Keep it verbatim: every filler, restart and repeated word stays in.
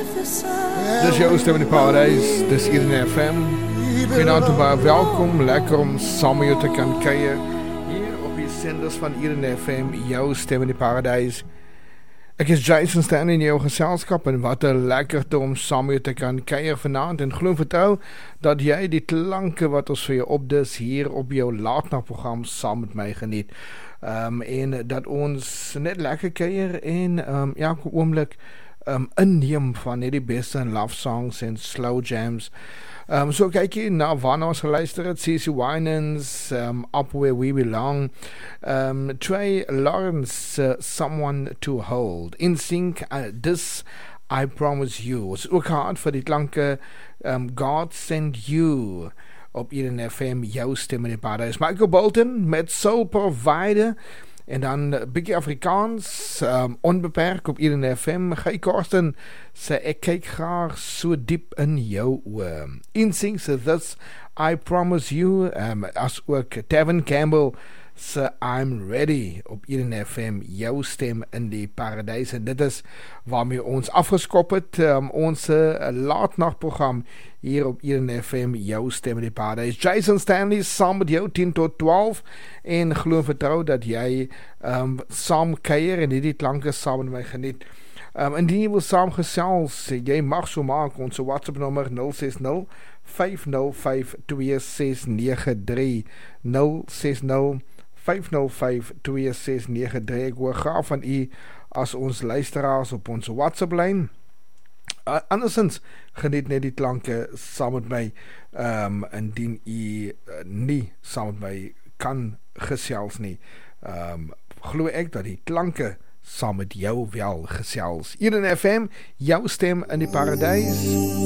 Dis jou stem in die paradijs, dis hier in F M. Goedenavond en baie welkom, lekker om saam met jou te kan kuier hier op die senders van hier in F M, jou stem in die paradijs. Ek is Jason Stanley in jou geselskap en wat 'n lekkerte om saam met jou te kan kuier vanaand en glo en vertrou dat jy die klanke wat ons vir jou opdis hier op jou laatnagprogram saam met my geniet. Um, en dat ons net lekker kuier en um, elke oomblik um, inneem van net die beste love songs en slow jams. Um, so kyk jy na waarna ons geluister het, C C Winans, um, Up Where We Belong, um, Trey Lawrence, uh, Someone to Hold, In Sync, uh, This I Promise You. Ons is ook gehad vir die klanke um, God Send You op I D N F M, jou stem in die paradijs. Michael Bolton met Soul Provider. En dan een beetje Afrikaans, um, onbeperkt op I D N F M. Guy Karsten sê, ek kyk graag so diep in jou oor. Insync sê, This I Promise You. Um, as ook Tevin Campbell sê, I'm Ready op I D N F M, jou stem in die paradijs. En dit is waarmee ons afgeskop het. Um, ons uh, laatnachtprogram hier op I D N F M, jou stem in die paradijs. Jason Stanley saam met jou tien tot twaalf en glo en vertrou dat jy um, saam kuier en die klanke saam met my geniet. Um, indien jy wil saam gesels, jy mag so maak, ons WhatsApp nummer nul ses nul, vyf nul vyf, twee ses nege drie, nul ses nul, vyf nul vyf, twee ses nege drie. Ek hoor graag van u as ons luisteraars op ons WhatsApp lyn. Uh, andersins geniet net die klanke saam met my, um, indien u uh, nie saam met my kan gesels nie. Um, glo ek dat die klanke saam met jou wel gesels. Hier in F M, jou stem in die paradijs.